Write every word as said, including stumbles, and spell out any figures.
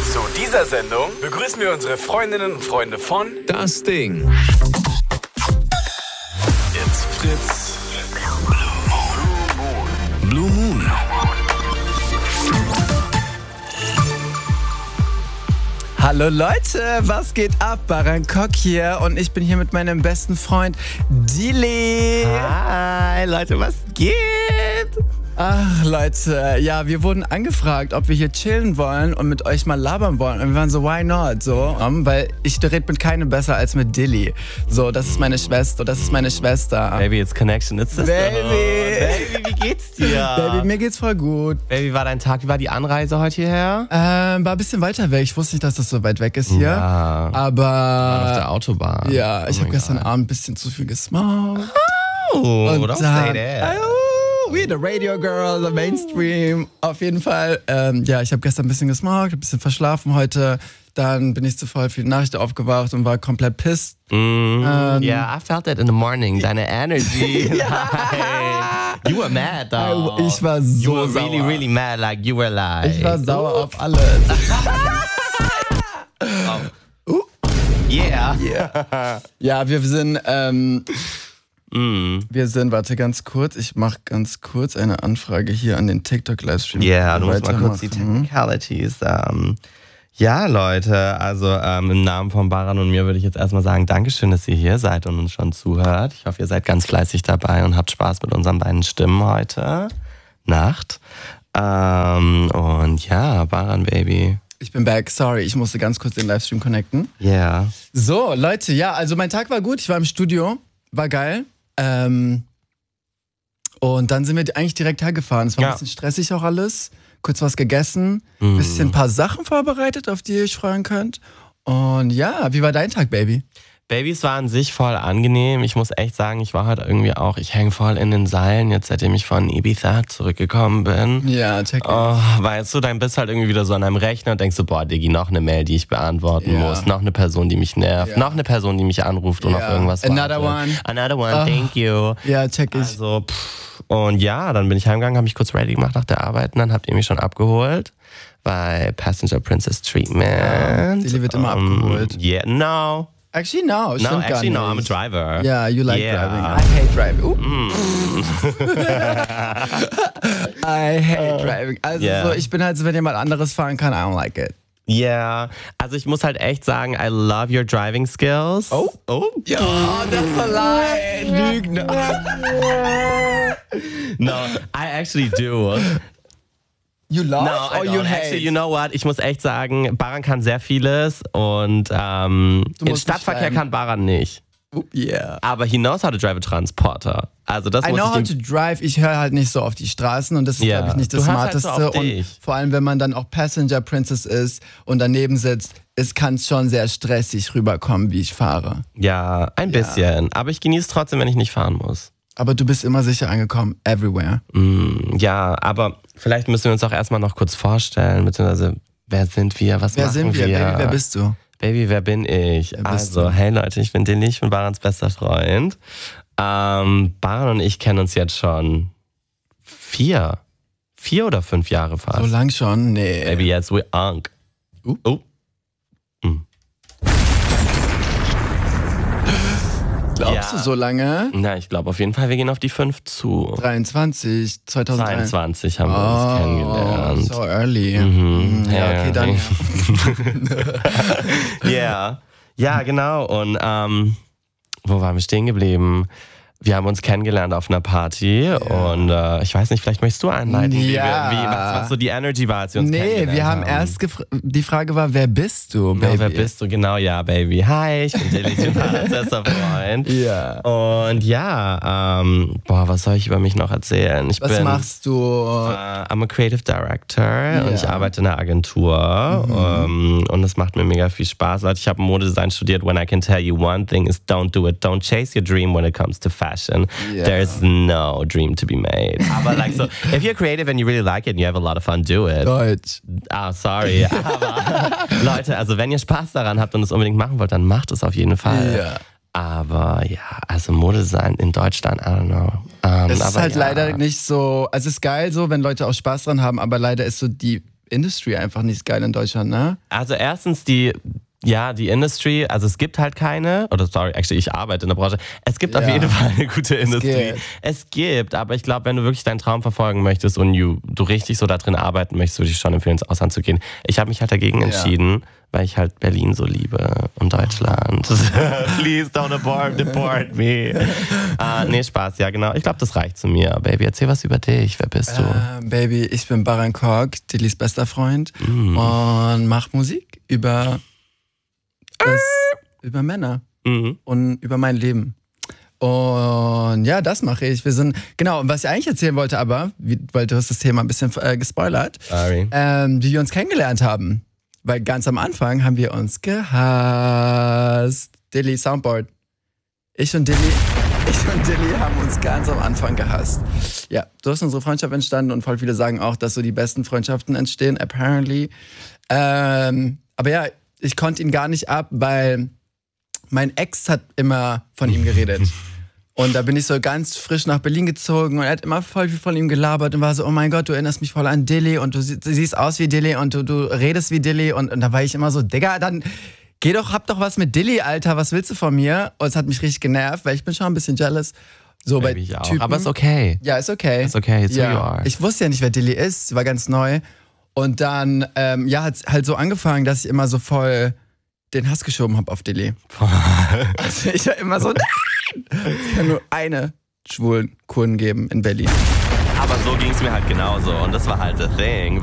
Zu dieser Sendung begrüßen wir unsere Freundinnen und Freunde von Das Ding. It's Fritz. Blue Moon. Hallo Leute, was geht ab? Baran Kok hier und ich bin hier mit meinem besten Freund Dili. Hi Leute, was geht? Ach Leute, ja, wir wurden angefragt, ob wir hier chillen wollen und mit euch mal labern wollen. Und wir waren so, why not? So, um, weil ich rede mit keinem besser als mit Dili. So, das ist meine Schwester, das ist meine Schwester. Baby, it's connection, it's sisterhood. Baby. Baby, wie geht's dir? Baby, mir geht's voll gut. Baby, wie war dein Tag? Wie war die Anreise heute hierher? Ähm, war ein bisschen weiter weg. Ich wusste nicht, dass das so weit weg ist hier. Ja. Aber. War auf der Autobahn. Ja, ich Oh habe mein gestern God. Abend ein bisschen zu viel gesmoked. Oh, Und don't dann, say that. oh, we the Radio Girl, the Mainstream. Auf jeden Fall, ähm, ja, ich habe gestern ein bisschen gesmoked, ein bisschen verschlafen heute. Dann bin ich zu voll für die Nachricht aufgewacht und war komplett pissed. Mm, Ähm, yeah, I felt it in the morning. Deine Energy. Like, you were mad, though. Ich war You so were really, sauer. really mad. Like, you were like... Ich war sauer auf alles. Yeah. Ja, wir sind, ähm, Mm. wir sind, warte ganz kurz, ich mache ganz kurz eine Anfrage hier an den TikTok-Livestream. Ja, du musst mal kurz die Weitermachen. Technicalities. Ähm, ja, Leute, also ähm, im Namen von Baran und mir würde ich jetzt erstmal sagen, Dankeschön, dass ihr hier seid und uns schon zuhört. Ich hoffe, ihr seid ganz fleißig dabei und habt Spaß mit unseren beiden Stimmen heute Nacht. Ähm, und ja, Baran, Baby. Ich bin back, sorry, ich musste ganz kurz den Livestream connecten. Yeah. So, Leute, ja, also mein Tag war gut, ich war im Studio, war geil. Ähm, und dann sind wir eigentlich direkt hergefahren. Es war Ja. ein bisschen stressig auch alles. Kurz was gegessen, Mm. bisschen ein paar Sachen vorbereitet, auf die ihr euch freuen könnt. Und ja, wie war dein Tag, Baby? Babys war an sich voll angenehm. Ich muss echt sagen, ich war heute irgendwie auch, ich hänge voll in den Seilen, jetzt seitdem ich von Ibiza zurückgekommen bin. Ja, check. Oh, weißt du, dann bist halt irgendwie wieder so an einem Rechner und denkst so, boah, Diggi, noch eine Mail, die ich beantworten Ja. muss, noch eine Person, die mich nervt, Ja. noch eine Person, die mich anruft und Ja. auf irgendwas Another wartet. one. Another one, Oh. thank you. Ja, check ich. Also, pff, und ja, dann bin ich heimgegangen, habe mich kurz ready gemacht nach der Arbeit und dann habt ihr mich schon abgeholt bei Passenger Princess Treatment. Dilly wird immer Um, abgeholt. Yeah, no. Actually, no, No, stimmt gar actually, nicht. no, I'm a driver. Yeah, you like Yeah. driving. I hate driving. Uh. I hate driving. Also Yeah. so, ich bin halt so, wenn jemand anderes fahren kann, I don't like it. Ja, yeah. Also ich muss halt echt sagen, I love your driving skills. Oh. Oh. Ja, das ist allein. Lügner. No, I actually do. You love No, I or don't. you hate? Actually, you know what? Ich muss echt sagen, Baran kann sehr vieles und ähm, Du in musst Stadtverkehr nicht kann Baran nicht. Oh, yeah. Aber he knows how to drive a transporter. Also das I muss know how ich to ihm, drive. Ich höre halt nicht so auf die Straßen und das ist, Ja. glaube ich, nicht das Du hörst halt so Smarteste. auf Und dich. vor allem, wenn man dann auch Passenger Princess ist und daneben sitzt, es kann schon sehr stressig rüberkommen, wie ich fahre. ja, ein bisschen. Aber ich genieße trotzdem, wenn ich nicht fahren muss. Aber du bist immer sicher angekommen, everywhere. Mm, ja, aber vielleicht müssen wir uns auch erstmal noch kurz vorstellen, beziehungsweise wer sind wir, was Wer machen sind wir, wir? Baby? Wer bist du? Baby, wer bin ich? Wer bist also, du? hey Leute, ich bin Dilly, ich bin Barans bester Freund. Ähm, Baran und ich kennen uns jetzt schon vier, vier oder fünf Jahre fast. So lang schon? Nee. Baby, jetzt we unk. Uh. Oh. Mm. Glaubst Ja. du so lange? Na, ich glaube auf jeden Fall, wir gehen auf die fünf zu. dreiundzwanzig, zweitausenddreiundzwanzig. zweiundzwanzig haben wir uns kennengelernt. So early. Mhm. Mm, Ja, okay, dann. Ja, ja, genau. Und ähm, wo waren wir stehen geblieben? Wir haben uns kennengelernt auf einer Party und äh, ich weiß nicht, vielleicht möchtest du einleiten, wie Ja. wir, wie, was, was so die Energy war, als wir uns Nee, kennengelernt wir haben erst gefra- die Frage war, wer bist du, Ja, Baby? wer bist du? Genau, ja, Baby. Hi, ich bin Dilly, ich bin Barans bester Freund. Ja. Und ja, ähm, boah, was soll ich über mich noch erzählen? Ich Was bin, machst du? Äh, I'm a Creative Director Ja. und ich arbeite in einer Agentur ähm, und es macht mir mega viel Spaß. Leute, ich habe Modedesign studiert. When I can tell you one thing is don't do it. Don't chase your dream when it comes to fashion. Ja. There's no dream to be made. Aber like so, if you're creative and you really like it and you have a lot of fun, do it. Deutsch. Ah, sorry. Aber Leute, also wenn ihr Spaß daran habt und es unbedingt machen wollt, dann macht es auf jeden Fall. Ja. Aber ja, also Modedesign in Deutschland, I don't know. Ähm, Es ist aber halt ja. leider nicht so, also es ist geil so, wenn Leute auch Spaß dran haben, aber leider ist so die Industry einfach nicht geil in Deutschland, ne? Also erstens die, ja, die Industry, also es gibt halt keine, oder sorry, actually, ich arbeite in der Branche. Es gibt Ja. auf jeden Fall eine gute Industrie. gibt. Es gibt, aber ich glaube, wenn du wirklich deinen Traum verfolgen möchtest und you, du richtig so da drin arbeiten möchtest, würde ich schon empfehlen, ins Ausland zu gehen. Ich habe mich halt dagegen Ja. entschieden, weil ich halt Berlin so liebe und Deutschland. Please don't abort, deport me. uh, nee, Spaß, ja genau. Ich glaube, das reicht zu mir. Baby, erzähl was über dich. Wer bist du? Äh, Baby, ich bin Baran Kork, Dillys bester Freund Mm. und mach Musik über, das, über Männer Mhm. und über mein Leben. Und ja, das mache ich. Wir sind, genau, und was ich eigentlich erzählen wollte, aber, wie, weil du hast das Thema ein bisschen äh, gespoilert, Sorry. ähm, wie wir uns kennengelernt haben. Weil ganz am Anfang haben wir uns gehasst. Dilly Soundboard. Ich und Dilly, ich und Dilly haben uns ganz am Anfang gehasst. Ja, so ist unsere Freundschaft entstanden und voll viele sagen auch, dass so die besten Freundschaften entstehen, apparently. Ähm, aber ja, ich konnte ihn gar nicht ab, weil mein Ex hat immer von ihm geredet. Und da bin ich so ganz frisch nach Berlin gezogen und er hat immer voll viel von ihm gelabert und war so, oh mein Gott, du erinnerst mich voll an Dilly und du, sie, du siehst aus wie Dilly und du, du redest wie Dilly und, und da war ich immer so, Digga, dann geh doch, hab doch was mit Dilly, Alter, was willst du von mir? Und es hat mich richtig genervt, weil ich bin schon ein bisschen jealous. So Baby, bei ich auch. Typen. Aber ist okay. Ja, ist okay. Ist okay, it's who ja. you are. Ich wusste ja nicht, wer Dilly ist, sie war ganz neu. Und dann, ähm, ja, hat halt so angefangen, dass ich immer so voll den Hass geschoben habe auf Dilly. Also ich war immer so, nein! Es kann nur eine schwulen Kuren geben in Berlin. Aber so ging es mir halt genauso und das war halt the thing.